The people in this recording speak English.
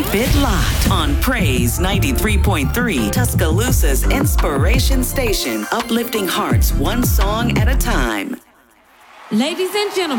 Keep it locked on Praise 93.3, Tuscaloosa's inspiration station, uplifting hearts one song at a time. Ladies and gentlemen.